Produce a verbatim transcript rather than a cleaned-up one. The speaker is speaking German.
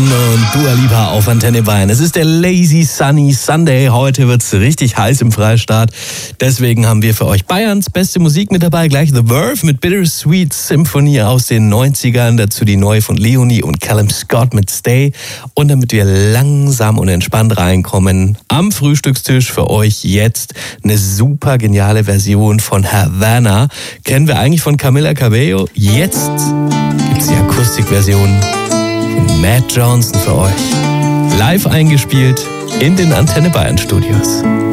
und Dua Lipa auf Antenne Bayern. Es ist der Lazy Sunny Sunday. Heute wird es richtig heiß im Freistaat. Deswegen haben wir für euch Bayerns beste Musik mit dabei. Gleich The Verve mit Bittersweet Symphony aus den neunzigern. Dazu die neue von Leonie und Callum Scott mit Stay. Und damit wir langsam und entspannt reinkommen, am Frühstückstisch für euch jetzt eine super geniale Version von Havana. Kennen wir eigentlich von Camila Cabello. Jetzt gibt es die Akustikversion von Matt Johnson für euch. Live eingespielt in den Antenne Bayern Studios.